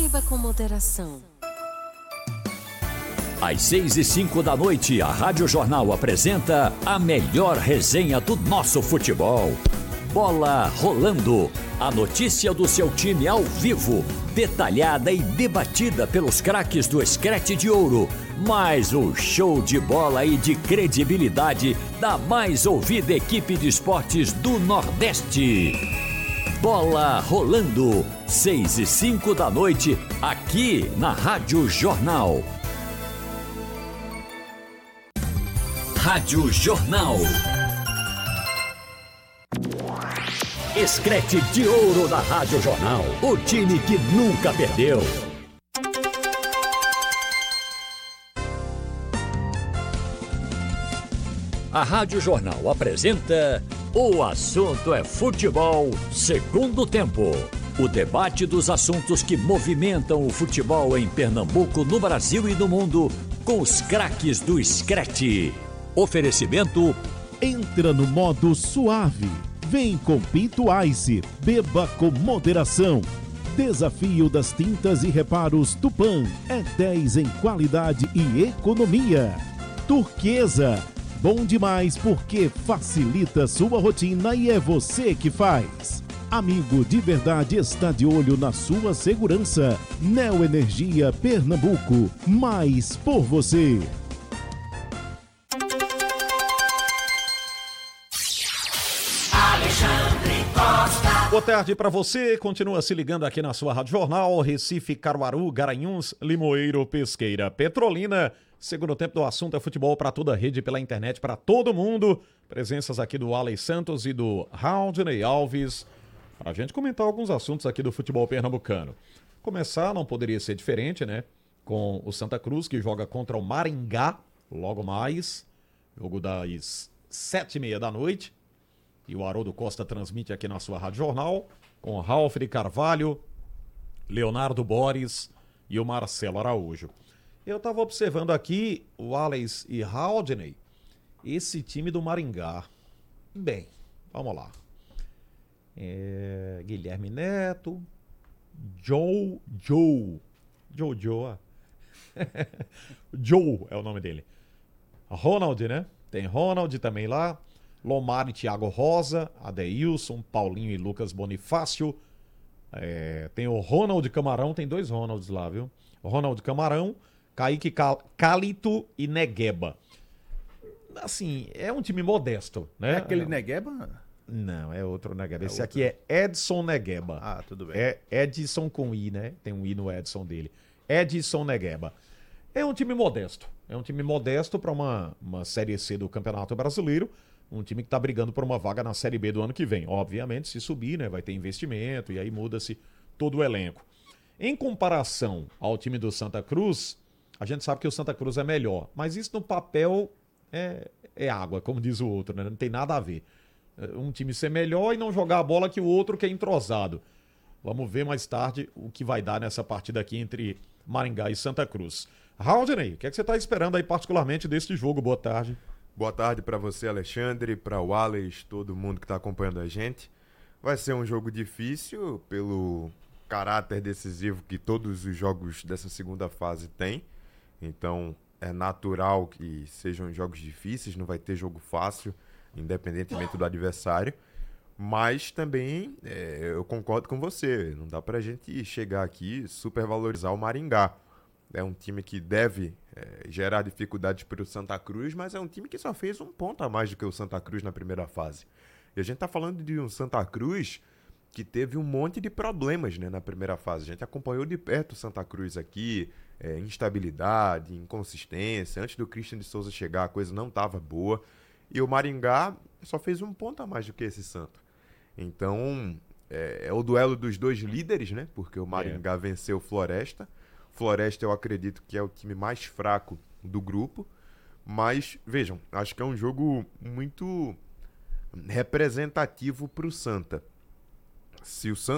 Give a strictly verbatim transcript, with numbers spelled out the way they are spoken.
Beba com moderação. Às seis e cinco da noite, a Rádio Jornal apresenta a melhor resenha do nosso futebol. Bola Rolando. A notícia do seu time ao vivo, detalhada e debatida pelos craques do Screte de Ouro. Mais um show de bola e de credibilidade da mais ouvida equipe de esportes do Nordeste. Bola Rolando. seis e cinco da noite, aqui na Rádio Jornal. Rádio Jornal. Screte de Ouro da Rádio Jornal. O time que nunca perdeu. A Rádio Jornal apresenta O Assunto é Futebol, segundo tempo. O debate dos assuntos que movimentam o futebol em Pernambuco, no Brasil e no mundo, com os craques do Screte. Oferecimento: entra no modo suave. Vem com Pinto Ice. Beba com moderação. Desafio das tintas e reparos Tupã. É dez em qualidade e economia. Turquesa. Bom demais porque facilita sua rotina e é você que faz. Amigo de verdade está de olho na sua segurança. Neoenergia Pernambuco. Mais por você. Boa tarde para você, continua se ligando aqui na sua Rádio Jornal, Recife, Caruaru, Garanhuns, Limoeiro, Pesqueira, Petrolina. Segundo tempo do assunto é futebol para toda a rede, pela internet, para todo mundo. Presenças aqui do Alex Santos e do Raudney Alves, para a gente comentar alguns assuntos aqui do futebol pernambucano. Começar, não poderia ser diferente, né? Com o Santa Cruz, que joga contra o Maringá, logo mais, jogo das sete e meia da noite. E o Haroldo Costa transmite aqui na sua Rádio Jornal, com Ralf de Carvalho, Leonardo Boris e o Marcelo Araújo. Eu estava observando aqui o Alex e Raudney, esse time do Maringá. Bem, vamos lá. É, Guilherme Neto, Joe, Joe, Joe, Joe, Joe é o nome dele. Ronald, né? Tem Ronald também lá. Lomar e Thiago Rosa, Adeilson, Paulinho e Lucas Bonifácio. É, tem o Ronald Camarão, tem dois Ronalds lá, viu? Ronald Camarão, Kaique Calito e Negueba. Assim, é um time modesto, né? É aquele Negueba? Não, é outro Negueba. É Esse outro. aqui é Edson Negueba. Ah, tudo bem. É Edson com I, né? Tem um I no Edson dele. Edson Negueba. É um time modesto. É um time modesto para uma, uma Série C do Campeonato Brasileiro. Um time que está brigando por uma vaga na Série B do ano que vem. Obviamente, se subir, né, vai ter investimento e aí muda-se todo o elenco. Em comparação ao time do Santa Cruz, a gente sabe que o Santa Cruz é melhor. Mas isso no papel é, é água, como diz o outro, né? Não tem nada a ver. Um time ser melhor e não jogar a bola que o outro que é entrosado. Vamos ver mais tarde o que vai dar nessa partida aqui entre Maringá e Santa Cruz. Raudney, o que, é que você está esperando aí particularmente deste jogo? Boa tarde. Boa tarde para você, Alexandre, para o Alex, todo mundo que está acompanhando a gente. Vai ser um jogo difícil pelo caráter decisivo que todos os jogos dessa segunda fase têm. Então, é natural que sejam jogos difíceis, não vai ter jogo fácil, independentemente do adversário. Mas também é, eu concordo com você, não dá para a gente chegar aqui e supervalorizar o Maringá. É um time que deve é, gerar dificuldades para o Santa Cruz, mas é um time que só fez um ponto a mais do que o Santa Cruz na primeira fase. E a gente está falando de um Santa Cruz que teve um monte de problemas, né, na primeira fase. A gente acompanhou de perto o Santa Cruz aqui, é, instabilidade, inconsistência. Antes do Christian de Souza chegar, a coisa não estava boa. E o Maringá só fez um ponto a mais do que esse Santa. Então, é, é o duelo dos dois líderes, né? Porque o Maringá é. venceu o Floresta. Floresta eu acredito que é o time mais fraco do grupo, mas vejam, acho que é um jogo muito representativo para o Santa. Se o Santa